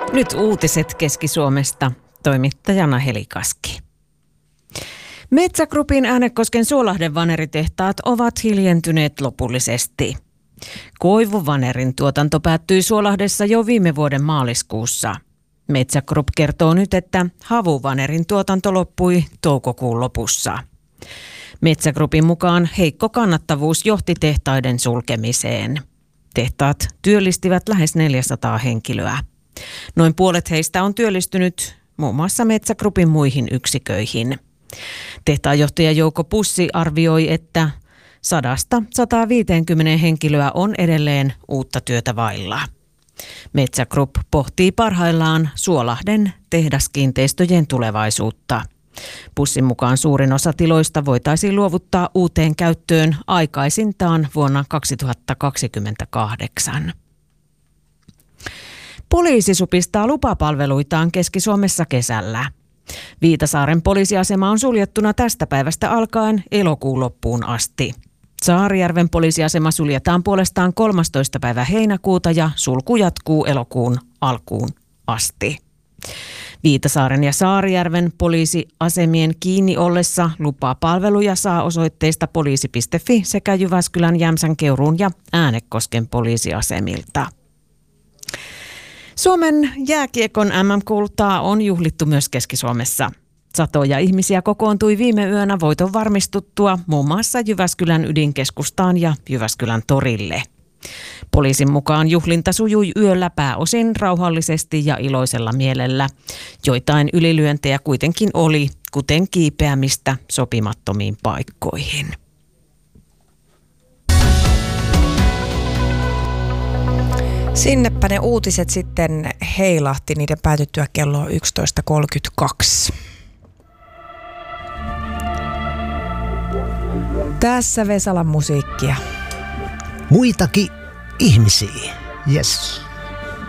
Nyt uutiset Keski-Suomesta. Toimittajana Heli Kaski. Metsä Groupin Äänekosken Suolahden vaneritehtaat ovat hiljentyneet lopullisesti. Koivuvanerin tuotanto päättyi Suolahdessa jo viime vuoden maaliskuussa. Metsä Group kertoo nyt, että havuvanerin tuotanto loppui toukokuun lopussa. Metsä Groupin mukaan heikko kannattavuus johti tehtaiden sulkemiseen. Tehtaat työllistivät lähes 400 henkilöä. Noin puolet heistä on työllistynyt muun muassa Metsä Groupin muihin yksiköihin. Tehtaanjohtaja Jouko Pussi arvioi, että 100-150 henkilöä on edelleen uutta työtä vailla. Metsä Group pohtii parhaillaan Suolahden tehdaskiinteistöjen tulevaisuutta. Pussin mukaan suurin osa tiloista voitaisiin luovuttaa uuteen käyttöön aikaisintaan vuonna 2028. Poliisi supistaa lupapalveluitaan Keski-Suomessa kesällä. Viitasaaren poliisiasema on suljettuna tästä päivästä alkaen elokuun loppuun asti. Saarijärven poliisiasema suljetaan puolestaan 13. päivä heinäkuuta ja sulku jatkuu elokuun alkuun asti. Viitasaaren ja Saarijärven poliisiasemien kiinni ollessa lupapalveluja saa osoitteista poliisi.fi sekä Jyväskylän, Jämsän, Keuruun ja Äänekosken poliisiasemilta. Suomen jääkiekon MM-kultaa on juhlittu myös Keski-Suomessa. Satoja ihmisiä kokoontui viime yönä voiton varmistuttua muun muassa Jyväskylän ydinkeskustaan ja Jyväskylän torille. Poliisin mukaan juhlinta sujui yöllä pääosin rauhallisesti ja iloisella mielellä. Joitain ylilyöntejä kuitenkin oli, kuten kiipeämistä sopimattomiin paikkoihin. Sinnepä ne uutiset sitten heilahti niiden päätyttyä kello 11.32. Tässä Vesalan musiikkia. Muitakin ihmisiä. Yes.